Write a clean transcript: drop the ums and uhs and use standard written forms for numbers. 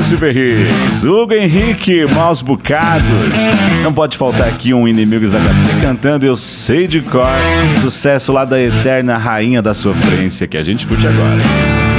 Super Hits, Hugo Henrique, Maus Bocados. Não pode faltar aqui um Inimigos da HT cantando Eu Sei de Cor, sucesso lá da eterna rainha da sofrência que a gente curte agora.